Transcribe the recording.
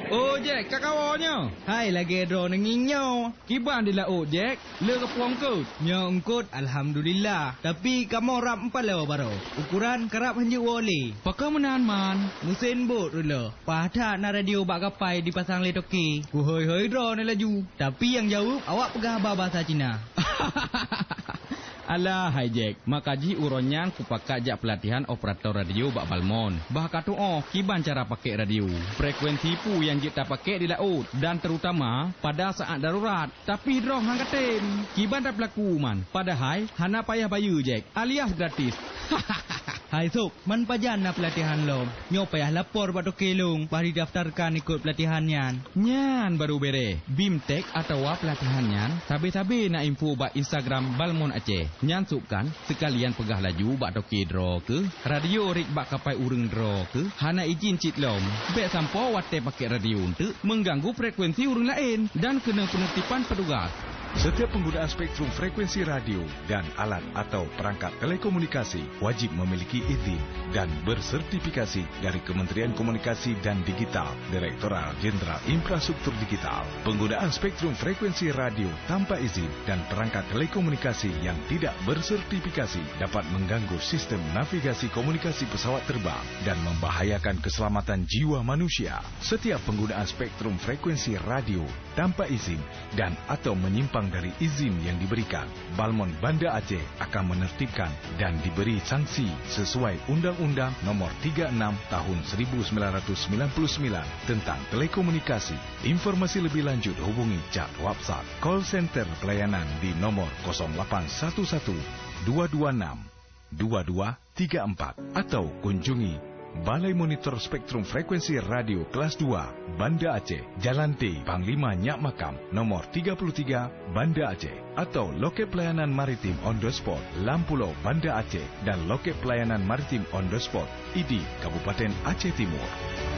Oh Jack, kat kawannya. Hai lagi dro nenginyo. Kiban di laut Jack. Le ke puang ke? Nyo engkut alhamdulillah. Tapi kamu rap 4 lewa baro. Ukuran kerap hanya wole. Pakai menahan man. Musin bot dulu. Pada na radio bak kapai dipasang le toki. Ku hoi dro ni laju. Tapi yang jawab awak pegah bahasa Cina. Alah, hai Jack. Makaji uronyan ku pakai jak pelatihan operator radio bak Balmon. Bah katu kiban cara pakai radio. Frekuensi pu yang kita pakai di laut dan terutama pada saat darurat. Tapi droh hang katen. Kiban tak berlaku man. Padahal hana payah bayu Jack. Alias gratis. Hai Sok, man pajan na pelatihan lo. Nyo payah lapor bak tokelung. Bari daftarkan ikut pelatihan nyan. Nyan baru bere. Bimtek atau pelatihan nyan. Sabe-sabe nak info bak Instagram Balmon Aceh. Nyan sukan sekalian pegah laju bak toke draw ke. Radio rik bak kapai ureng draw ke. Hana izin cit lom. Bek sampo wate pakai radio untuk mengganggu frekuensi ureng lain. Dan kena penertiban petugas. Setiap penggunaan spektrum frekuensi radio dan alat atau perangkat telekomunikasi wajib memiliki izin dan bersertifikasi dari Kementerian Komunikasi dan Digital, Direktorat Jenderal Infrastruktur Digital. Penggunaan spektrum frekuensi radio tanpa izin dan perangkat telekomunikasi yang tidak bersertifikasi dapat mengganggu sistem navigasi komunikasi pesawat terbang dan membahayakan keselamatan jiwa manusia. Setiap penggunaan spektrum frekuensi radio tanpa izin dan atau menyimpang dari izin yang diberikan, Balmon Banda Aceh akan menertibkan dan diberi sanksi sesuai Undang-Undang Nomor 36 Tahun 1999 tentang telekomunikasi. Informasi lebih lanjut hubungi chat WhatsApp call center pelayanan di nomor 0811 226 2234 atau kunjungi Balai Monitor Spektrum Frekuensi Radio Kelas 2, Banda Aceh, Jalan T, Panglima Nyak Makam, nomor 33, Banda Aceh. Atau loket pelayanan maritim on the spot, Lampulau, Banda Aceh. Dan loket pelayanan maritim on the spot, ID, Kabupaten Aceh Timur.